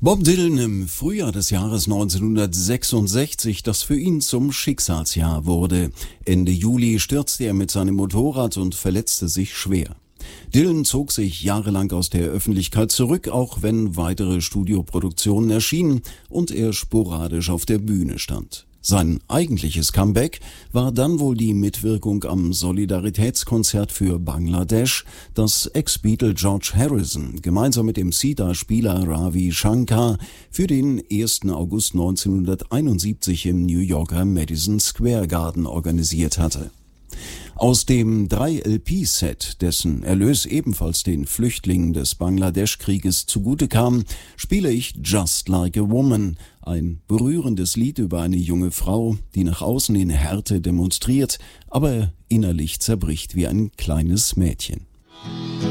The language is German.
Bob Dylan im Frühjahr des Jahres 1966, das für ihn zum Schicksalsjahr wurde. Ende Juli stürzte er mit seinem Motorrad und verletzte sich schwer. Dylan zog sich jahrelang aus der Öffentlichkeit zurück, auch wenn weitere Studioproduktionen erschienen und er sporadisch auf der Bühne stand. Sein eigentliches Comeback war dann wohl die Mitwirkung am Solidaritätskonzert für Bangladesch, das Ex-Beatle George Harrison gemeinsam mit dem Sitar-Spieler Ravi Shankar für den 1. August 1971 im New Yorker Madison Square Garden organisiert hatte. Aus dem 3-LP-Set, dessen Erlös ebenfalls den Flüchtlingen des Bangladesch-Krieges zugute kam, spiele ich Just Like a Woman, ein berührendes Lied über eine junge Frau, die nach außen in Härte demonstriert, aber innerlich zerbricht wie ein kleines Mädchen.